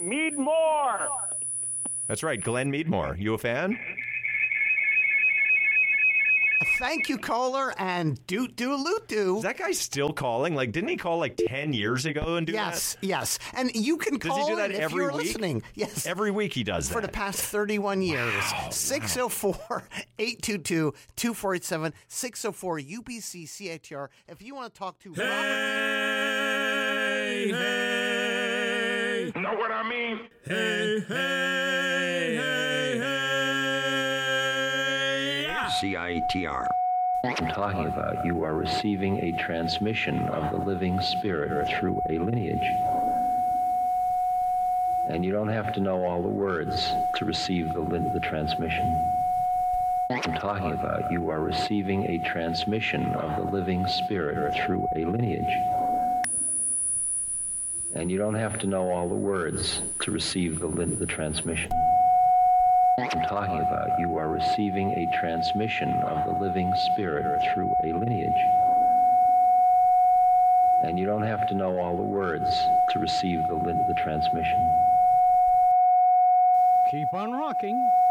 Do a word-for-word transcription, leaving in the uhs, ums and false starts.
Meadmore. That's right, Glenn Meadmore. You a fan? Thank you, caller, and doot doo loot doo. Is that guy still calling? Like, didn't he call like ten years ago and do yes, that? Yes, yes. And you can Does call he do that in every if you're week? listening. Yes. Every week he does that. For the past thirty-one years. Wow, six oh four, eight two two, two four eight seven, six oh four U B C C A T R. If you want to talk to Hey, Robert. hey. Know what I mean? Hey, hey, hey, hey. C I T R. I'm talking about you are receiving a transmission of the living spirit through a lineage. And you don't have to know all the words to receive the, li- the transmission. I'm talking about you are receiving a transmission of the living spirit through a lineage. And you don't have to know all the words to receive the, li- the transmission. I'm talking about you are receiving a transmission of the living spirit through a lineage. And you don't have to know all the words to receive the, li- the transmission. Keep on rocking.